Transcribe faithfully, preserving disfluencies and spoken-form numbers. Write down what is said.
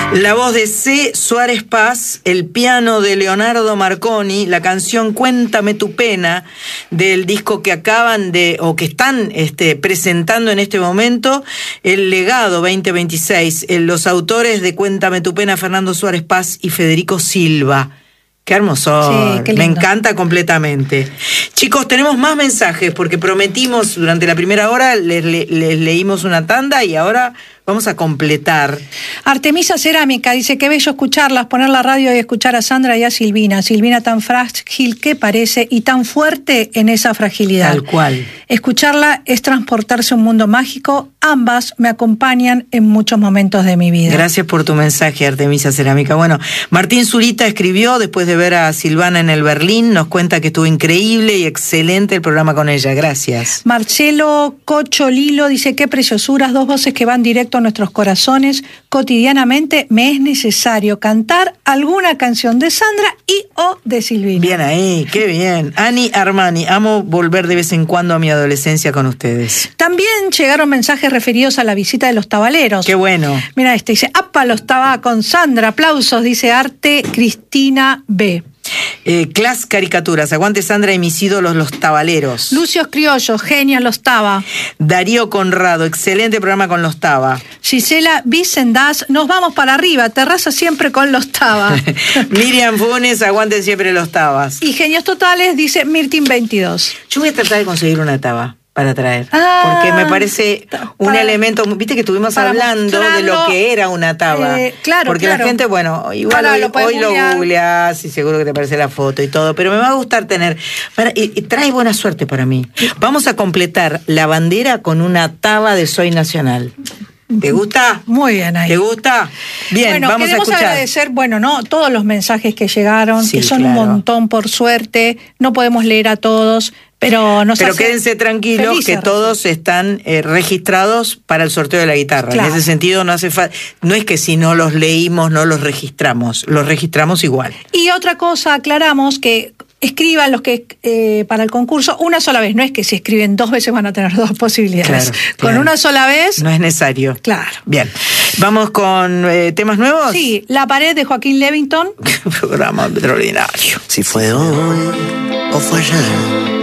La voz de C. Suárez Paz, el piano de Leonardo Marconi, la canción Cuéntame tu pena, del disco que acaban de, o que están este, presentando en este momento, El Legado veinte veintiséis, los autores de Cuéntame tu pena, Fernando Suárez Paz y Federico Silva. Qué hermoso, sí, qué me encanta completamente. Chicos, tenemos más mensajes porque prometimos durante la primera hora, les, les, les leímos una tanda y ahora vamos a completar. Artemisa Cerámica dice, qué bello escucharlas, poner la radio y escuchar a Sandra y a Silvina. Silvina tan frágil que parece y tan fuerte en esa fragilidad. Tal cual. Escucharla es transportarse a un mundo mágico. Ambas me acompañan en muchos momentos de mi vida. Gracias por tu mensaje, Artemisa Cerámica. Bueno, Martín Zurita escribió, después de ver a Silvana en el Berlín, nos cuenta que estuvo increíble y excelente el programa con ella. Gracias. Marcelo Cocholilo dice, qué preciosuras, dos voces que van directo a nuestros corazones. Cotidianamente me es necesario cantar alguna canción de Sandra y o de Silvina. Bien ahí, qué bien. Ani Armani, amo volver de vez en cuando a mi adolescencia con ustedes. También llegaron mensajes referidos a la visita de los tabaleros. Qué bueno. Mira este, dice, apa, los taba con Sandra, aplausos, dice Arte Cristina B. Eh, Clas Caricaturas, aguante Sandra y mis ídolos los tabaleros. Lucios Criollos, genia los taba. Darío Conrado, excelente programa con los taba. Gisela Vicendaz, nos vamos para arriba, terraza siempre con los taba. Miriam Funes, aguante siempre los tabas. Y genios totales, dice Mirtin veintidós. Yo voy a tratar de conseguir una taba para traer, ah, porque me parece un para, elemento, viste que estuvimos hablando de lo que era una taba, eh, claro, porque claro. la gente, bueno, igual hoy lo, hoy lo googleás y seguro que te aparece la foto y todo, pero me va a gustar tener, para, y, y trae buena suerte para mí. Vamos a completar la bandera con una taba de Soy Nacional. ¿Te gusta? Muy bien ahí. ¿Te gusta? Bien, bueno, vamos a escuchar. Queremos agradecer, bueno, no, todos los mensajes que llegaron, sí, que son claro. un montón, por suerte, no podemos leer a todos, pero nos Pero hace quédense tranquilos felices. que todos están eh, registrados para el sorteo de la guitarra. Claro. En ese sentido no hace falta, no es que si no los leímos no los registramos, los registramos igual. Y otra cosa, aclaramos que escriban los que eh, para el concurso una sola vez, no es que si escriben dos veces van a tener dos posibilidades. Claro, con claro. una sola vez no es necesario. Claro. Bien. ¿Vamos con eh, temas nuevos? Sí, La pared de Joaquín Levington. Programa extraordinario. Si fue hoy o fue ayer,